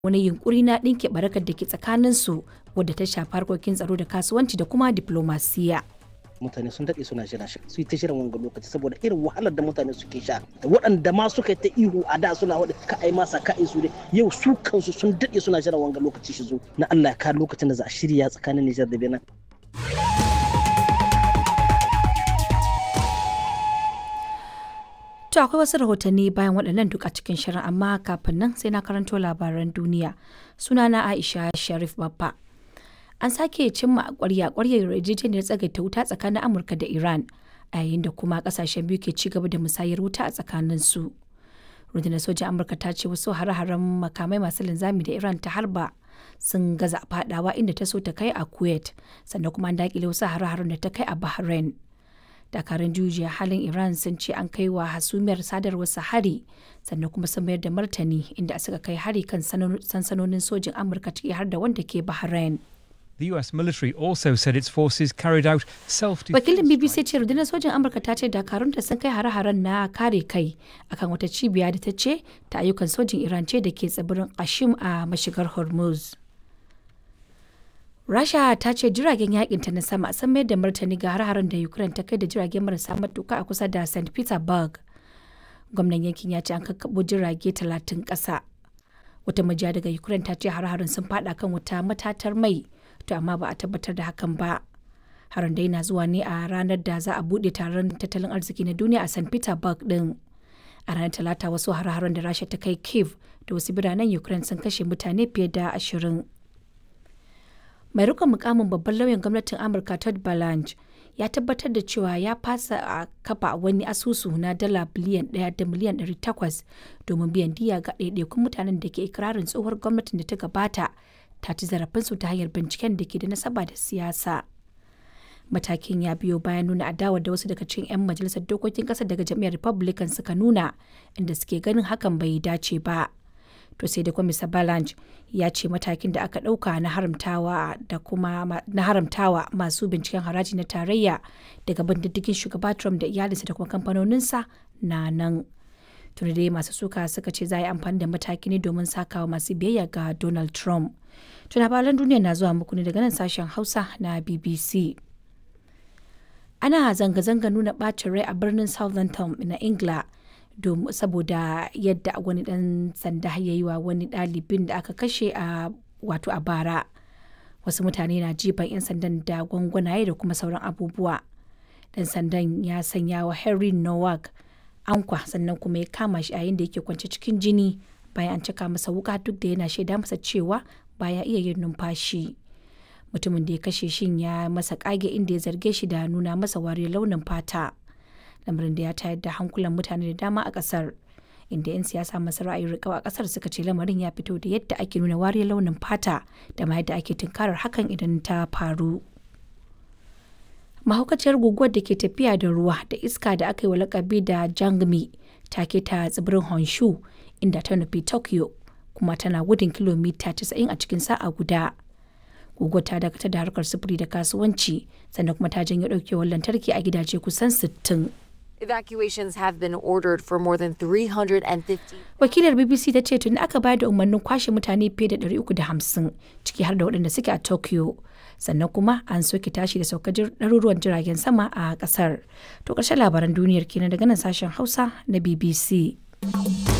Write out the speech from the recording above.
wani yunkuri na ɗinke barakar da ke tsakaninsu wadda ta shafi harkokin tsaro da kasuwanci da kuma diplomasiya. Mutane sun daɗe suna jira su yi ta shirin wanga lokaci saboda irin wahalar da mutane suke sha da waɗanda ma suka yi ta ihu a da suna waɗanda ka ai masa ka su dai yau su kansu sun daɗe suna jiran wanga lokaci shi zo na Allah ya ka lokacin da za a shirya tsakanin Nijar da Benin. To akwai wasu rahotanni bayan waɗannan duk a cikin shirin amma kafin nan sai na karanto labaran duniya. Sunana Aisha Sharif Baffa. An sake cimma ƙwarya yarjejeniyar tsagaita wuta tsakanin Amurka da Iran a yayin da kuma ƙasashen biyu ke ci gaba da musayar wuta a tsakaninsu. Rundunar sojin Amurka ta ce wasu hare-haren makamai masu linzami da Iran ta harba sun gaza fadawa inda ta so ta kai a Kuwait, sannan kuma an daƙile wasu hare-haren da ta kai a Bahrain. Dakarun jujiya halin Iran sun ce an kai wa hasumiyar sadarwar hari sannan kuma sun mayar da martani inda suka kai hari kan sansanonin sojin Amurka ciki har da wanda ke Bahrain. The US military also said its forces carried out self-defense. Wakilin BBC ce rundunar sojin Amurka ta ce dakarunta sun kai hare-haren na kare kai akan wata cibiya da ta ce ta ayyukan sojin Iran ce da ke tsibirin Qashim a mashigar Hormuz. Rasha ta ce jiragen yakinta na sama sun mayar da martani ga hare-haren da Ukraine ta kai da jiragen marasa matuka a kusa da St. Petersburg. Gwamnan yankin ya ce an kakkaɓo jirage 30 ƙasa. Wata majiya daga Ukraine ta ce hare-haren sun fada kan wata matatar mai, to amma ba a tabbatar da hakan ba. Harin dai na zuwa ne a ranar da za a buɗe taron tattalin arziki na duniya a St. Petersburg din. A ranar Talata wasu hare-haren da Rasha ta kai Kyiv da wasu biranen Ukraine sun kashe mutane fiye da 20. Mai rikon mukamin babban lauyan gwamnatin Amurka Todd Blanche ya tabbatar da cewa ya fasa a kafa wani asusu na dala biliyan 1 da miliyan 800 domin biyan diya ga ɗaiɗaikun mutanen da ke ikirarin tsohuwar gwamnatin da ta gabata ta ci zarafinsu ta hanyar binciken da ke da nasaba da siyasa. Matakin ya biyo bayan nuna adawa da wasu daga cikin 'yan majalisar dokokin ƙasar daga jam'iyyar Republican suka nuna inda suke ganin hakan bai dace ba. To sai da kwamisa Balanch ya ce matakin da aka ɗauka na haramtawa masu binciken haraji na tarayya daga bindiddigin shugaba Trump da iyalinsa da kuma kamfanoninsa na nan. Tuni dai masu suka suka ce za a yi amfani da mataki ne domin sakawa masu biyayya ga Donald Trump. Labaran duniya na zuwa muku ne daga nan sashen Hausa na BBC. Ana zanga-zanga nuna ɓacin rai a birnin Southampton na Ingila saboda yadda wani ɗan sanda ya yi wa wani ɗalibin da aka kashe a bara. Wasu mutane na jifan 'yan sandan da gwangwanaye da kuma sauran abubuwa. Ɗan sandan ya sanya wa Henry Nowak ankwa sannan kuma ya kama shi yayin da yake kwance cikin jini bayan an caka masa wuka duk da yana shaida masa cewa baya iya yin numfashi. Mutumin da ya kashe shin ya masa kage inda ya zarge shi da nuna masa wariyar launin fata. Lamarin da ya tayar da hankulan mutane da dama a kasar, inda 'yan siyasa masu ra'ayin riƙau a kasar suka ce lamarin ya fito da yadda ake nuna wariyar launin fata da ma yadda ake tunkarar hakan idan ta faru. Mahaukaciyar guguwar da ke tafiya da ruwa da iska da aka yi wa lakabi da Jangmi ta keta tsibirin Honshu inda ta nufi Tokyo kuma tana gudun kilomita 90 a cikin sa'a guda. Guguwar ta dakatar da harkar sufuri da kasuwanci sannan kuma ta janyo ɗaukewar lantarki a gidaje kusan 60. Evacuations have been ordered for more than 350. Wakilar BBC ta ce tuni aka bayar da umarnin kwashe mutane fiye da 350 ciki har da waɗanda suke a Tokyo. Sannan kuma an soke tashi da saukar ɗaruruwan jiragen sama a ƙasar. To ƙarshen labaran duniyar kenan daga nan sashen Hausa na BBC.